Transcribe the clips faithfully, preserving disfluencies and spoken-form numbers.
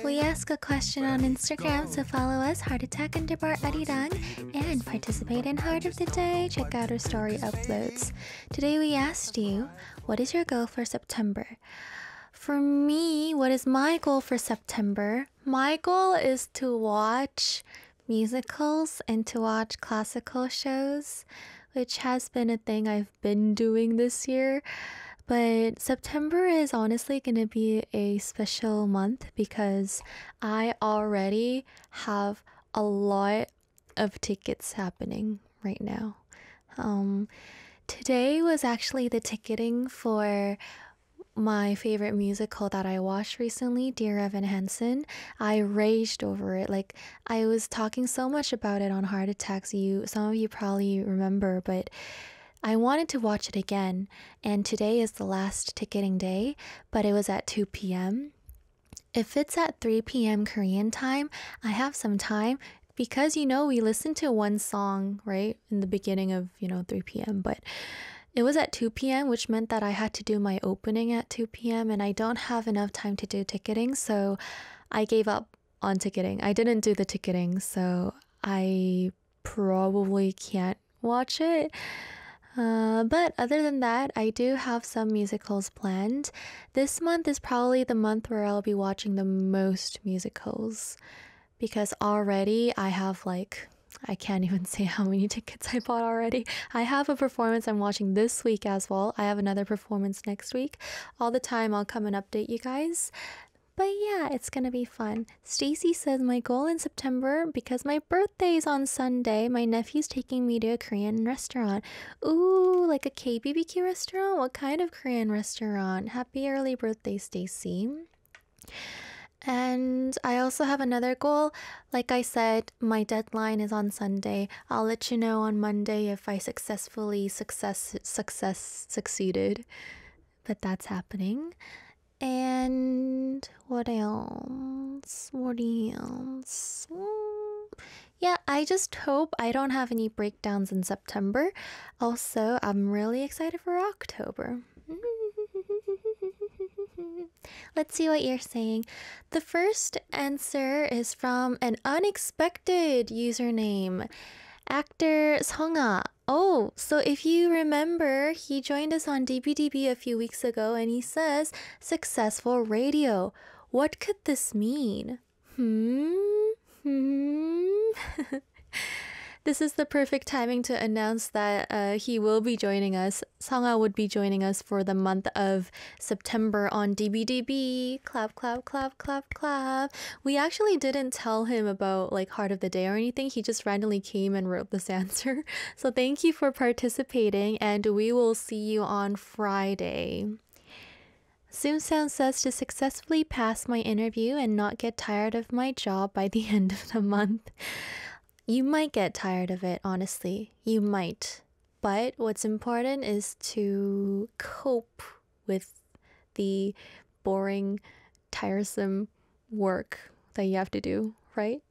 We ask a question on Instagram, so follow us, Heart Attack underbar Arirang, and participate in Heart of the Day. Check out our story uploads. Today we asked you, what is your goal for September? For me, what is my goal for September? My goal is to watch musicals and to watch classical shows, which has been a thing I've been doing this year. But September is honestly going to be a special month because I already have a lot of tickets happening right now. Um, today was actually the ticketing for my favorite musical that I watched recently, Dear Evan Hansen. I raged over it. Like, I was talking so much about it on Heart Attacks. You, some of you probably remember, but I wanted to watch it again, and today is the last ticketing day, but it was at two p.m. If it's at three p.m. Korean time, I have some time because, you know, we listened to one song, right, in the beginning of, you know, three p.m., but it was at two p.m., which meant that I had to do my opening at two p.m., and I don't have enough time to do ticketing, so I gave up on ticketing. I didn't do the ticketing, so I probably can't watch it. Uh, but other than that, I do have some musicals planned. This month is probably the month where I'll be watching the most musicals because already I have like, I can't even say how many tickets I bought already. I have a performance I'm watching this week as well. I have another performance next week. All the time I'll come and update you guys. But yeah, it's gonna be fun. Stacy says my goal in September, because my birthday is on Sunday, my nephew's taking me to a Korean restaurant. Ooh, like a K B B Q restaurant? What kind of Korean restaurant? Happy early birthday, Stacy. And I also have another goal. Like I said, my deadline is on Sunday. I'll let you know on Monday if I successfully success success succeeded. But that's happening. And what else? What else? Mm. Yeah, I just hope I don't have any breakdowns in September. Also, I'm really excited for October. Let's see what you're saying. The first answer is from an unexpected username. Actor Seonga. Oh, so if you remember, he joined us on D B D B a few weeks ago and he says, successful radio. What could this mean? Hmm? Hmm? This is the perfect timing to announce that uh, he will be joining us. Seonga would be joining us for the month of September on D B D B. Clap, clap, clap, clap, clap. We actually didn't tell him about like Heart of the Day or anything. He just randomly came and wrote this answer. So thank you for participating, and we will see you on Friday. Soon says to successfully pass my interview and not get tired of my job by the end of the month. You might get tired of it, honestly. You might. But what's important is to cope with the boring, tiresome work that you have to do, right?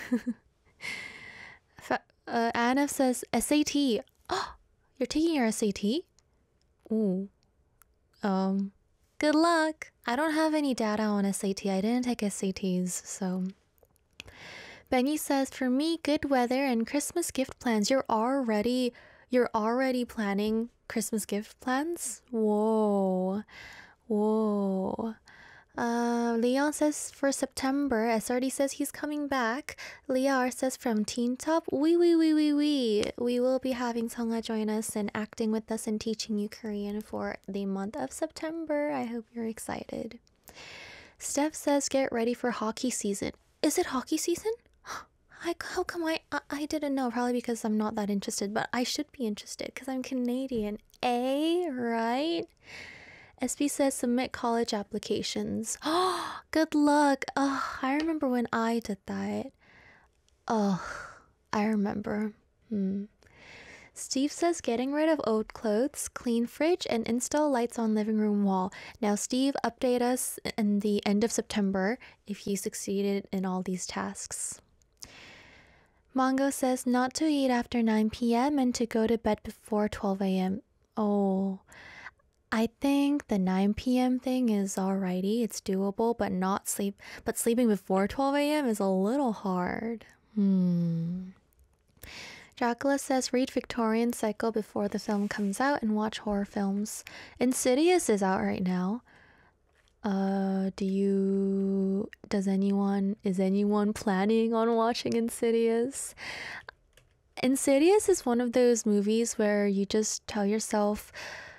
uh, Anna says, S A T. Oh, you're taking your S A T? Ooh. Um, good luck. I don't have any data on S A T. I didn't take S A Ts, so... Benny says, for me, good weather and Christmas gift plans. You're already, you're already planning Christmas gift plans? Whoa. Whoa. Uh, Leon says for September. S R D says he's coming back. Leah R says from Teen Top. We, we, we, we, we. We will be having Seonga join us and acting with us and teaching you Korean for the month of September. I hope you're excited. Steph says get ready for hockey season. Is it hockey season? I, how come I, I I didn't know? Probably because I'm not that interested, but I should be interested because I'm Canadian. A, right? S B says submit college applications. Oh, good luck. Oh, I remember when I did that. Oh, I remember. Hmm. Steve says getting rid of old clothes, clean fridge, and install lights on living room wall. Now, Steve, update us in the end of September if you succeeded in all these tasks. Mongo says not to eat after nine p.m. and to go to bed before twelve a.m. Oh, I think the nine p m thing is alrighty. It's doable, but not sleep. But sleeping before twelve a m is a little hard. Hmm. Dracula says read Victorian Cycle before the film comes out and watch horror films. Insidious is out right now. Uh, do you, does anyone, is anyone planning on watching Insidious? Insidious is one of those movies where you just tell yourself,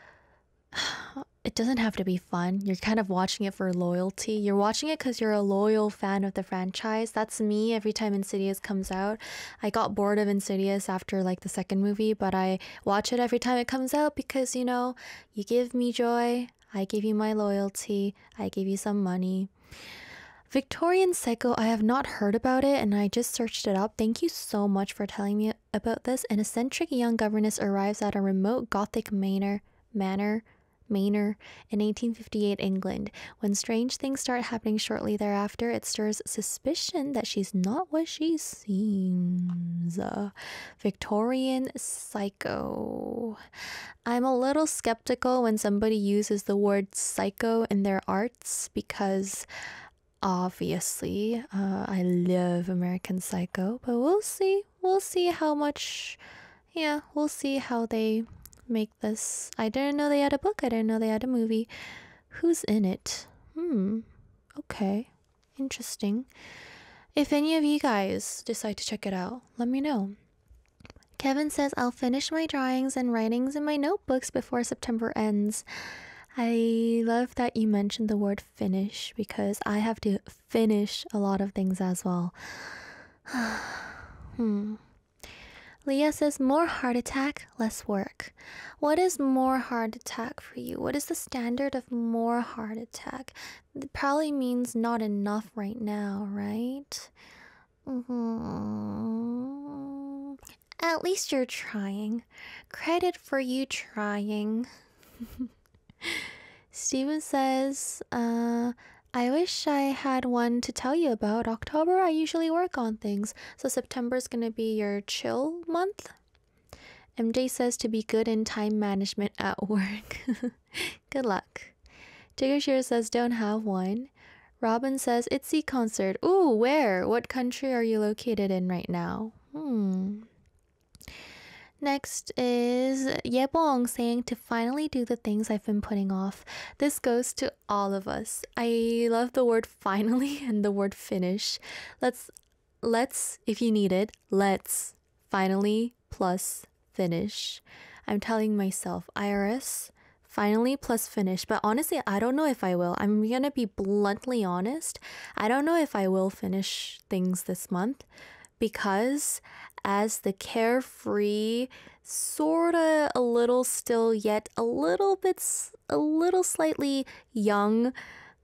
it doesn't have to be fun. You're kind of watching it for loyalty. You're watching it because you're a loyal fan of the franchise. That's me every time Insidious comes out. I got bored of Insidious after like the second movie, but I watch it every time it comes out because, you know, you give me joy. I give you my loyalty. I give you some money. Victorian Psycho, I have not heard about it and I just searched it up. Thank you so much for telling me about this. An eccentric young governess arrives at a remote Gothic manor, manor, manor in eighteen fifty-eight England. When strange things start happening shortly thereafter, it stirs suspicion that she's not what she seems. Uh, Victorian Psycho. I'm a little skeptical when somebody uses the word psycho in their arts because obviously uh, I love American Psycho, but we'll see. We'll see how much, yeah, we'll see how they make this. I didn't know they had a book. I didn't know they had a movie. Who's in it? Hmm. Okay. Interesting. If any of you guys decide to check it out, let me know. Kevin says, I'll finish my drawings and writings in my notebooks before September ends. I love that you mentioned the word finish because I have to finish a lot of things as well. hmm. Leah says, more heart attack, less work. What is more heart attack for you? What is the standard of more heart attack? It probably means not enough right now, right? Mm-hmm. At least you're trying. Credit for you trying. Steven says, uh... I wish I had one to tell you about. October, I usually work on things, so September's gonna be your chill month. M J says to be good in time management at work. Good luck. Tiggershire says don't have one. Robin says Itzy concert. Ooh, where? What country are you located in right now? Hmm. Next is Yebong saying to finally do the things I've been putting off. This goes to all of us. I love the word finally and the word finish. Let's, let's, if you need it, let's finally plus finish. I'm telling myself, Iris, finally plus finish. But honestly, I don't know if I will. I'm gonna be bluntly honest. I don't know if I will finish things this month because as the carefree, sorta a little still yet a little bit, a little slightly young,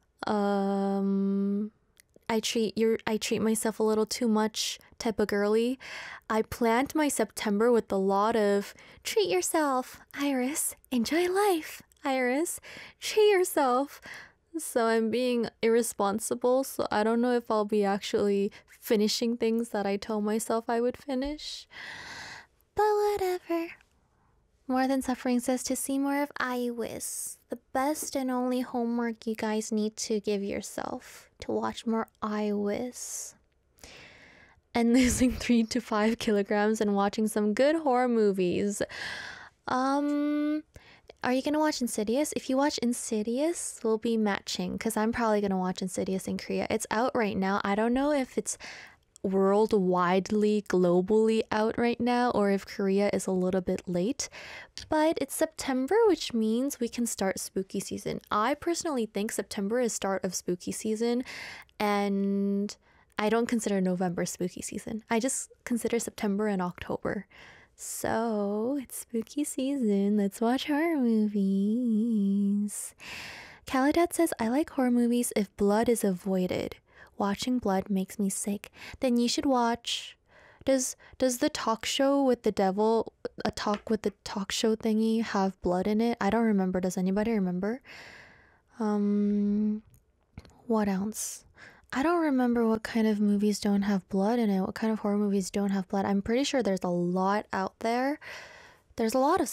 um, I treat your, I treat myself a little too much type of girly. I planned my September with a lot of treat yourself, Iris, enjoy life, Iris, treat yourself. So I'm being irresponsible, so I don't know if I'll be actually finishing things that I told myself I would finish. But whatever. More Than Suffering says to see more of Iwis. The best and only homework you guys need to give yourself. To watch more Iwis. And losing three to five kilograms and watching some good horror movies. Um... Are you gonna watch Insidious? If you watch Insidious, we'll be matching because I'm probably gonna watch Insidious in Korea. It's out right now. I don't know if it's worldwidely, globally out right now or if Korea is a little bit late. But it's September, which means we can start spooky season. I personally think September is start of spooky season and I don't consider November spooky season. I just consider September and October. So, it's spooky season. Let's watch horror movies. Caladat says, I like horror movies if blood is avoided. Watching blood makes me sick. Then you should watch... Does does the talk show with the devil, a talk with the talk show thingy, have blood in it? I don't remember. Does anybody remember? Um, what else? I don't remember what kind of movies don't have blood in it. What kind of horror movies don't have blood? I'm pretty sure there's a lot out there. There's a lot of